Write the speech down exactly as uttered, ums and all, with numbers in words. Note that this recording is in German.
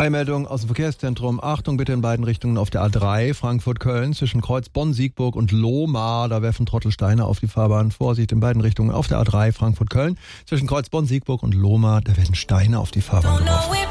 Eilmeldung aus dem Verkehrszentrum. Achtung bitte in beiden Richtungen auf der A drei Frankfurt-Köln zwischen Kreuz Bonn-Siegburg und Lohmar. Da werfen Trottel Steine auf die Fahrbahn. Vorsicht in beiden Richtungen auf der A drei Frankfurt-Köln zwischen Kreuz Bonn-Siegburg und Lohmar. Da werden Steine auf die Fahrbahn geworfen.